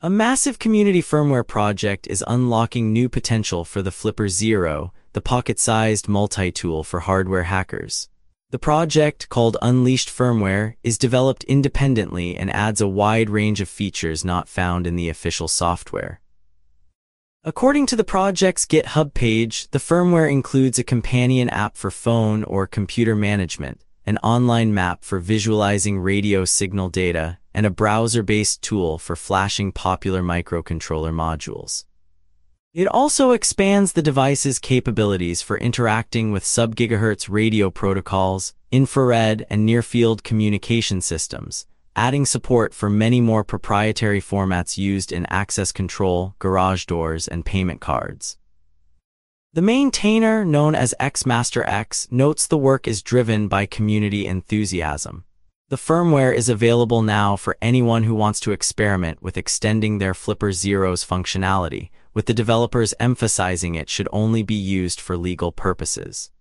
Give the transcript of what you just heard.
A massive community firmware project is unlocking new potential for the Flipper Zero, the pocket-sized multi-tool for hardware hackers. The project, called Unleashed Firmware, is developed independently and adds a wide range of features not found in the official software. According to the project's GitHub page, the firmware includes a companion app for phone or computer management, an online map for visualizing radio signal data, and a browser-based tool for flashing popular microcontroller modules. It also expands the device's capabilities for interacting with sub-gigahertz radio protocols, infrared and near-field communication systems, adding support for many more proprietary formats used in access control, garage doors, and payment cards. The maintainer, known as XMasterX, notes the work is driven by community enthusiasm. The firmware is available now for anyone who wants to experiment with extending their Flipper Zero's functionality, with the developers emphasizing it should only be used for legal purposes.